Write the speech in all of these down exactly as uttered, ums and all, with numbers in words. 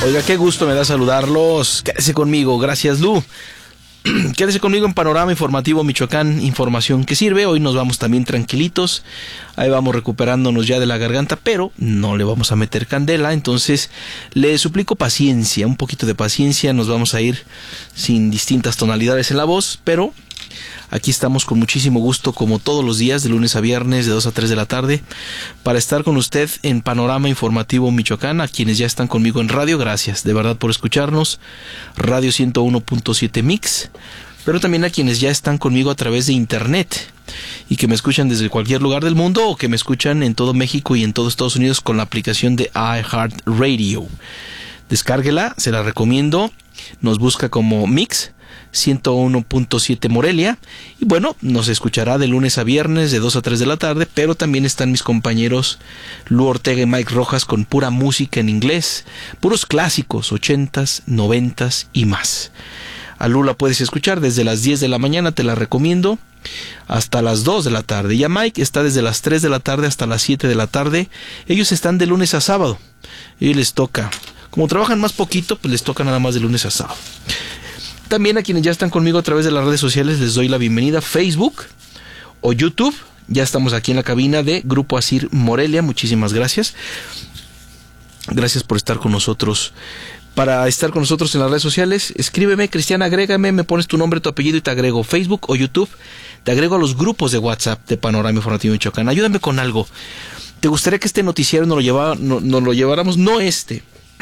Oiga, qué gusto me da saludarlos. Quédese conmigo, gracias Lu. Quédese conmigo en Panorama Informativo Michoacán, información que sirve. Hoy nos vamos también tranquilitos, ahí vamos recuperándonos ya de la garganta, pero no le vamos a meter candela, entonces le suplico paciencia, un poquito de paciencia. Nos vamos a ir sin distintas tonalidades en la voz, pero aquí estamos con muchísimo gusto, como todos los días, de lunes a viernes, de dos a tres de la tarde, para estar con usted en Panorama Informativo Michoacán. A quienes ya están conmigo en radio, gracias de verdad por escucharnos, Radio ciento uno punto siete Mix, pero también a quienes ya están conmigo a través de internet y que me escuchan desde cualquier lugar del mundo, o que me escuchan en todo México y en todo Estados Unidos con la aplicación de iHeartRadio. Descárguela, se la recomiendo, nos busca como Mix ciento uno punto siete Morelia, y bueno, nos escuchará de lunes a viernes de dos a tres de la tarde, pero también están mis compañeros Lu Ortega y Mike Rojas con pura música en inglés, puros clásicos, ochentas, noventas y más. A Lu la puedes escuchar desde las diez de la mañana, te la recomiendo, hasta las dos de la tarde, y a Mike está desde las tres de la tarde hasta las siete de la tarde. Ellos están de lunes a sábado, y les toca, como trabajan más poquito, pues les toca nada más de lunes a sábado. También a quienes ya están conmigo a través de las redes sociales les doy la bienvenida. Facebook o YouTube, ya estamos aquí en la cabina de Grupo Asir Morelia, muchísimas gracias. Gracias por estar con nosotros. Para estar con nosotros en las redes sociales, escríbeme, Cristian, agrégame, me pones tu nombre, tu apellido y te agrego. Facebook o YouTube, te agrego a los grupos de WhatsApp de Panorama Informativo Michoacán. Ayúdame con algo. ¿Te gustaría que este noticiario nos lo, llevara, no, nos lo lleváramos? No este.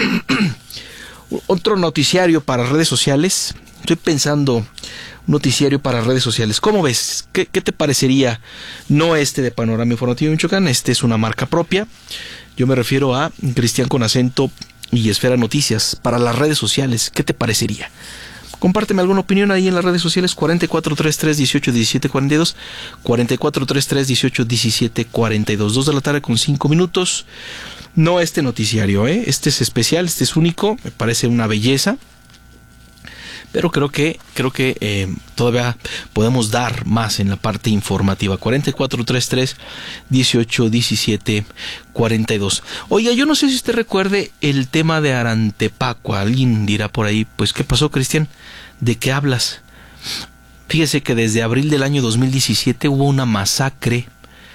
Otro noticiario para redes sociales. Estoy pensando un noticiario para redes sociales. ¿Cómo ves? ¿Qué, qué te parecería? No este de Panorama Informativo Michoacán, este es una marca propia. Yo me refiero a Cristian con acento y Esfera Noticias para las redes sociales. ¿Qué te parecería? Compárteme alguna opinión ahí en las redes sociales. Cuarenta y cuatro treinta y tres dieciocho diecisiete cuarenta y dos, cuarenta y cuatro treinta y tres dieciocho diecisiete cuarenta y dos. Dos de la tarde con cinco minutos. No este noticiario, ¿eh? Este es especial, este es único, me parece una belleza. Pero creo que creo que eh, todavía podemos dar más en la parte informativa. Cuarenta y cuatro treinta y tres dieciocho diecisiete cuarenta y dos. Oiga, yo no sé si usted recuerde el tema de Arantepacua. Alguien dirá por ahí, pues ¿qué pasó, Cristian? ¿De qué hablas? Fíjese que desde abril del año dos mil diecisiete hubo una masacre.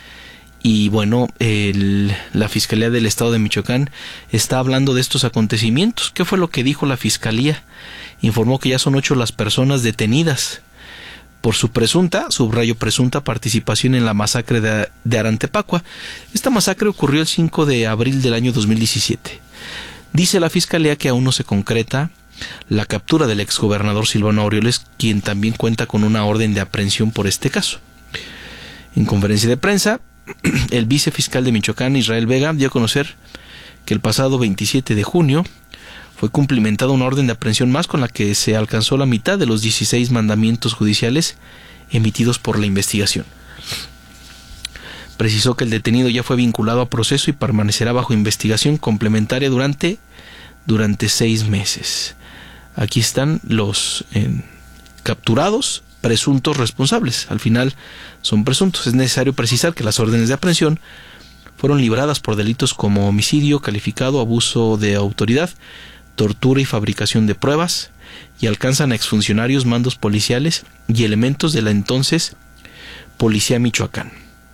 Y bueno, el, la Fiscalía del Estado de Michoacán está hablando de estos acontecimientos. ¿Qué fue lo que dijo la Fiscalía? Informó que ya son ocho las personas detenidas por su presunta, subrayo presunta, participación en la masacre de, de Arantepacua. Esta masacre ocurrió el cinco de abril del año dos mil diecisiete. Dice la Fiscalía que aún no se concreta la captura del exgobernador Silvano Aureoles, quien también cuenta con una orden de aprehensión por este caso. En conferencia de prensa, el vicefiscal de Michoacán, Israel Vega, dio a conocer que el pasado veintisiete de junio fue cumplimentada una orden de aprehensión más con la que se alcanzó la mitad de los dieciséis mandamientos judiciales emitidos por la investigación. Precisó que el detenido ya fue vinculado a proceso y permanecerá bajo investigación complementaria durante, durante seis meses. Aquí están los eh, capturados, presuntos responsables. Al final son presuntos. Es necesario precisar que las órdenes de aprehensión fueron libradas por delitos como homicidio calificado, abuso de autoridad, tortura y fabricación de pruebas, y alcanzan a exfuncionarios, mandos policiales y elementos de la entonces Policía Michoacán.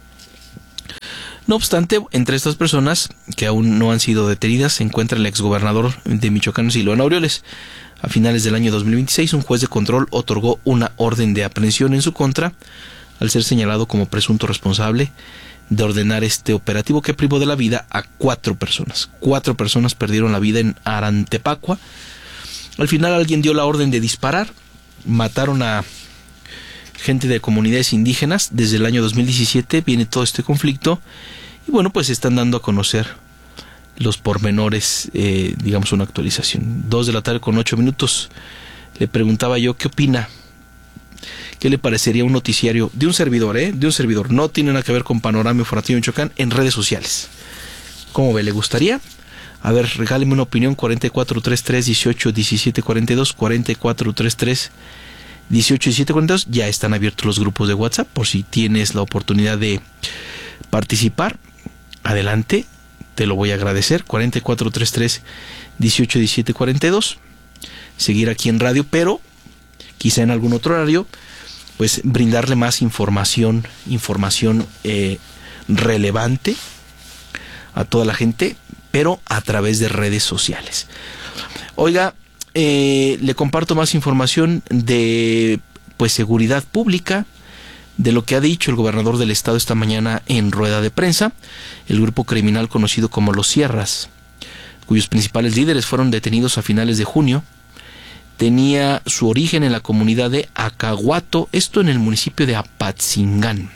No obstante, entre estas personas que aún no han sido detenidas se encuentra el exgobernador de Michoacán, Silvano Aureoles. A finales del año dos mil veintiséis, un juez de control otorgó una orden de aprehensión en su contra al ser señalado como presunto responsable de ordenar este operativo que privó de la vida a cuatro personas. Cuatro personas perdieron la vida en Arantepacua. Al final alguien dio la orden de disparar, mataron a gente de comunidades indígenas. Desde el año dos mil diecisiete viene todo este conflicto y bueno, pues están dando a conocer los pormenores, eh, digamos una actualización. Dos de la tarde con ocho minutos. Le preguntaba yo, ¿qué opina? ¿Qué le parecería un noticiario de un servidor, eh? De un servidor. No tiene nada que ver con Panorama Informativo Michoacán en redes sociales. ¿Cómo ve? ¿Le gustaría? A ver, regáleme una opinión. Cuarenta y cuatro treinta y tres dieciocho diecisiete cuarenta y dos, cuarenta y cuatro treinta y tres dieciocho diecisiete cuarenta y dos. Ya están abiertos los grupos de WhatsApp por si tienes la oportunidad de participar. Adelante. te lo voy a agradecer. cuarenta y cuatro treinta y tres dieciocho diecisiete cuarenta y dos. Seguir aquí en radio, pero quizá en algún otro horario, pues brindarle más información, información eh, relevante a toda la gente, pero a través de redes sociales. Oiga, eh, le comparto más información de pues seguridad pública, de lo que ha dicho el gobernador del estado esta mañana en rueda de prensa. El grupo criminal conocido como Los Sierras, cuyos principales líderes fueron detenidos a finales de junio, tenía su origen en la comunidad de Acaguato, esto en el municipio de Apatzingán,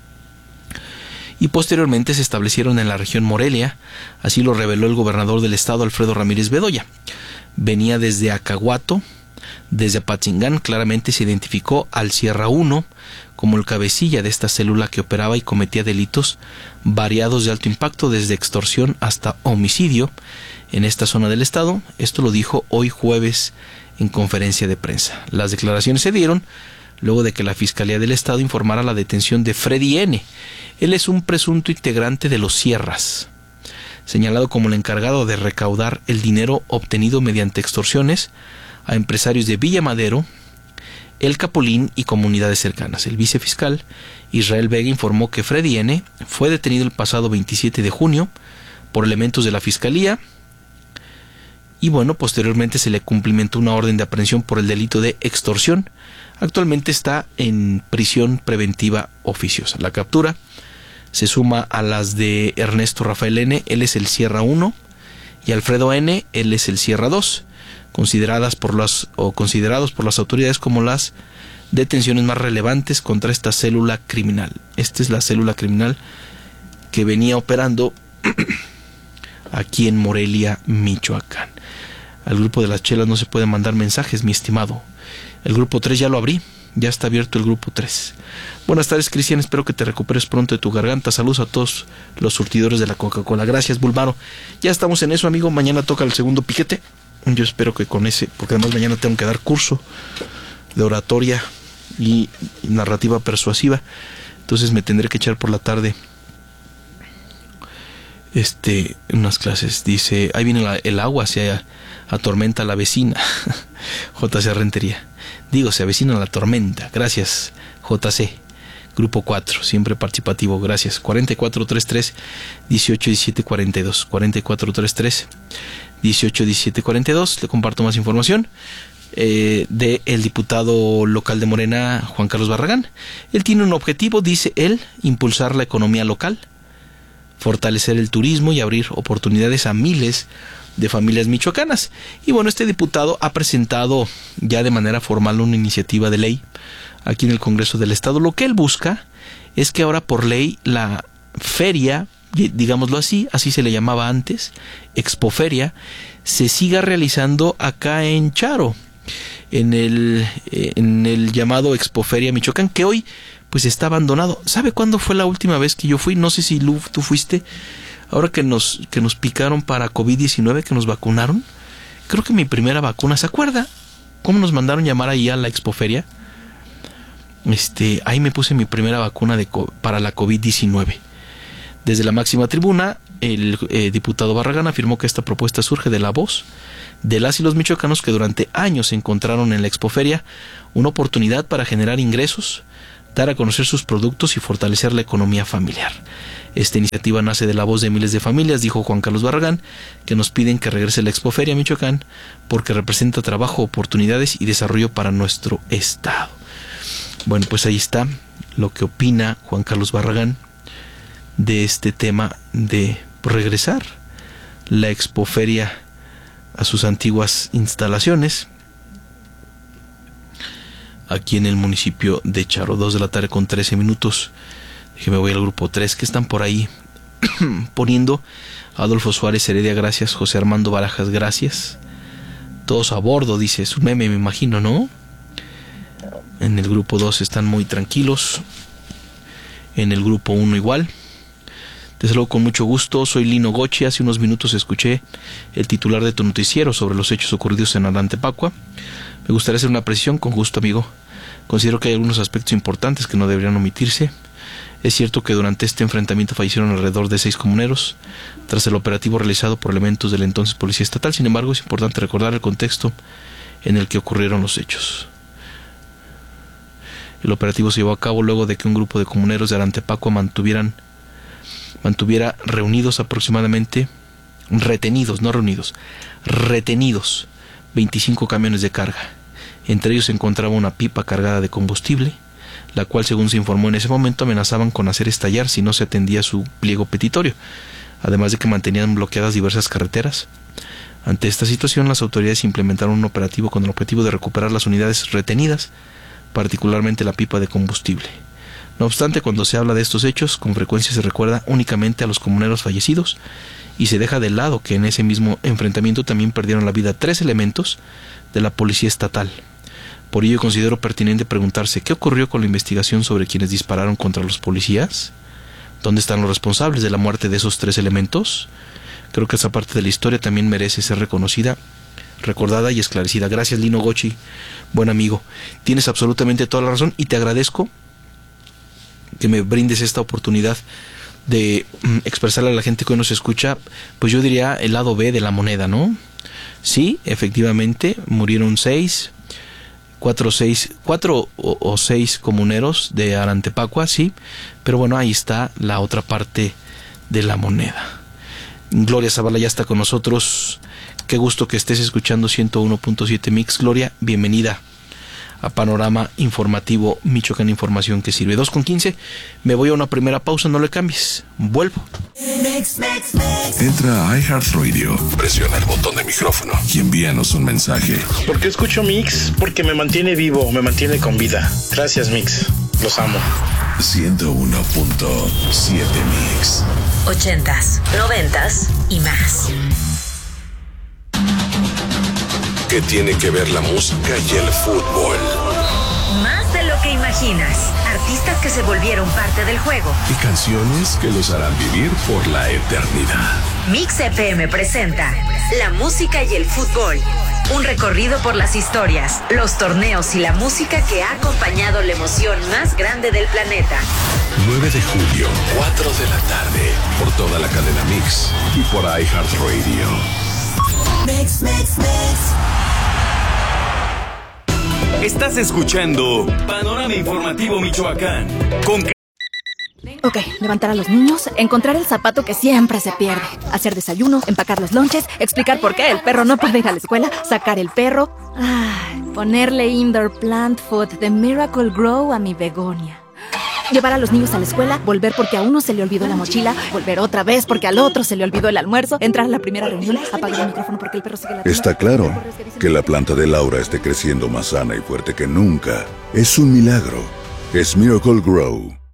y posteriormente se establecieron en la región Morelia. Así lo reveló el gobernador del estado, Alfredo Ramírez Bedoya. Venía desde Acaguato. Desde Apatzingán claramente se identificó al Sierra uno como el cabecilla de esta célula que operaba y cometía delitos variados de alto impacto, desde extorsión hasta homicidio en esta zona del estado. Esto lo dijo hoy jueves en conferencia de prensa. Las declaraciones se dieron luego de que la Fiscalía del Estado informara la detención de Freddy N. Él es un presunto integrante de Los Sierras, señalado como el encargado de recaudar el dinero obtenido mediante extorsiones a empresarios de Villa Madero, El Capulín y comunidades cercanas. El vicefiscal Israel Vega informó que Freddy N. fue detenido el pasado veintisiete de junio por elementos de la Fiscalía y bueno, posteriormente se le cumplimentó una orden de aprehensión por el delito de extorsión. Actualmente está en prisión preventiva oficiosa. La captura se suma a las de Ernesto Rafael N., él es el Sierra uno, y Alfredo N., él es el Sierra dos, consideradas por las o considerados por las autoridades como las detenciones más relevantes contra esta célula criminal. Esta es la célula criminal que venía operando aquí en Morelia, Michoacán. Al grupo de las chelas no se pueden mandar mensajes, mi estimado. El grupo tres ya lo abrí, ya está abierto el grupo tres. Buenas tardes, Cristian, espero que te recuperes pronto de tu garganta. Saludos a todos los surtidores de la Coca-Cola. Gracias, Bulmaro. Ya estamos en eso, amigo. Mañana toca el segundo piquete. Yo espero que con ese, porque además mañana tengo que dar curso de oratoria y narrativa persuasiva. Entonces me tendré que echar por la tarde este unas clases. Dice, ahí viene la, el agua, se atormenta a la vecina. J C Rentería. Digo, se avecina la tormenta. Gracias, J C. Grupo cuatro, siempre participativo. Gracias. cuarenta y cuatro treinta y tres dieciocho diecisiete cuarenta y dos. cuarenta y cuatro treinta y tres dieciocho diecisiete cuarenta y dos. Le comparto más información eh, de el diputado local de Morena, Juan Carlos Barragán. Él tiene un objetivo, dice él, impulsar la economía local, fortalecer el turismo y abrir oportunidades a miles de familias michoacanas. Y bueno, este diputado ha presentado ya de manera formal una iniciativa de ley aquí en el Congreso del Estado. Lo que él busca es que ahora por ley la feria, digámoslo así, así se le llamaba antes, Expoferia, se siga realizando acá en Charo, en el, en el llamado Expoferia Michoacán, que hoy pues está abandonado. ¿Sabe cuándo fue la última vez que yo fui? No sé si Lu, tú fuiste. Ahora que nos, que nos picaron para COVID diecinueve, que nos vacunaron, creo que mi primera vacuna, ¿se acuerda cómo nos mandaron llamar ahí a la Expoferia? Este, ahí me puse mi primera vacuna de, para la COVID diecinueve. Desde la máxima tribuna, el eh, diputado Barragán afirmó que esta propuesta surge de la voz de las y los michoacanos que durante años encontraron en la Expoferia una oportunidad para generar ingresos, dar a conocer sus productos y fortalecer la economía familiar. Esta iniciativa nace de la voz de miles de familias, dijo Juan Carlos Barragán, que nos piden que regrese la Expoferia a Michoacán porque representa trabajo, oportunidades y desarrollo para nuestro estado. Bueno, pues ahí está lo que opina Juan Carlos Barragán de este tema de regresar la Expoferia a sus antiguas instalaciones aquí en el municipio de Charo. Dos de la tarde con trece minutos. Déjeme voy al grupo tres, que están por ahí poniendo. Adolfo Suárez Heredia, gracias. José Armando Barajas, gracias. Todos a bordo, dice, es un meme, me imagino, ¿no? En el grupo dos están muy tranquilos. En el grupo uno igual. Te saludo con mucho gusto, soy Lino Gochi. Hace unos minutos escuché el titular de tu noticiero sobre los hechos ocurridos en Arantepacua. Me gustaría hacer una precisión con gusto, amigo. Considero que hay algunos aspectos importantes que no deberían omitirse. Es cierto que durante este enfrentamiento fallecieron alrededor de seis comuneros tras el operativo realizado por elementos de la entonces Policía Estatal. Sin embargo, es importante recordar el contexto en el que ocurrieron los hechos. El operativo se llevó a cabo luego de que un grupo de comuneros de Arantepacua mantuvieran, mantuviera reunidos aproximadamente, retenidos, no reunidos, retenidos veinticinco camiones de carga. Entre ellos se encontraba una pipa cargada de combustible, la cual, según se informó en ese momento, amenazaban con hacer estallar si no se atendía su pliego petitorio, además de que mantenían bloqueadas diversas carreteras. Ante esta situación, las autoridades implementaron un operativo con el objetivo de recuperar las unidades retenidas, particularmente la pipa de combustible. No obstante, cuando se habla de estos hechos, con frecuencia se recuerda únicamente a los comuneros fallecidos y se deja de lado que en ese mismo enfrentamiento también perdieron la vida tres elementos de la Policía Estatal. Por ello considero pertinente preguntarse qué ocurrió con la investigación sobre quienes dispararon contra los policías. ¿Dónde están los responsables de la muerte de esos tres elementos? Creo que esa parte de la historia también merece ser reconocida, recordada y esclarecida. Gracias, Lino Gochi, buen amigo. Tienes absolutamente toda la razón y te agradezco que me brindes esta oportunidad de mm, expresarle a la gente que hoy nos escucha, pues yo diría el lado B de la moneda, ¿no? Sí, efectivamente, murieron seis, cuatro, seis, cuatro o, o seis comuneros de Arantepacua, sí, pero bueno, ahí está la otra parte de la moneda. Gloria Zavala ya está con nosotros. Qué gusto que estés escuchando ciento uno punto siete Mix. Gloria, bienvenida a Panorama Informativo Michoacán, información que sirve. Dos con quince, me voy a una primera pausa, no le cambies, vuelvo. Entra a iHeartRadio, presiona el botón de micrófono y envíanos un mensaje. ¿Por qué escucho Mix? Porque me mantiene vivo, me mantiene con vida. Gracias, Mix, los amo. ciento uno punto siete Mix. Ochentas, noventas y más. ¿Qué tiene que ver la música y el fútbol? Más de lo que imaginas. Artistas que se volvieron parte del juego. Y canciones que los harán vivir por la eternidad. Mix F M presenta La música y el fútbol. Un recorrido por las historias, los torneos y la música que ha acompañado la emoción más grande del planeta. nueve de julio, cuatro de la tarde, por toda la cadena Mix y por iHeartRadio. Mix, mix, mix. Estás escuchando Panorama Informativo Michoacán. Con... Ok, levantar a los niños, encontrar el zapato que siempre se pierde, hacer desayuno, empacar los lonches, explicar por qué el perro no puede ir a la escuela, sacar el perro, ay, ponerle indoor plant food de Miracle Grow a mi begonia. Llevar a los niños a la escuela, volver porque a uno se le olvidó la mochila, volver otra vez porque al otro se le olvidó el almuerzo, entrar a la primera reunión, apagar el micrófono porque el perro sigue ladrando. Está claro que la planta de Laura esté creciendo más sana y fuerte que nunca. Es un milagro. Es Miracle Grow.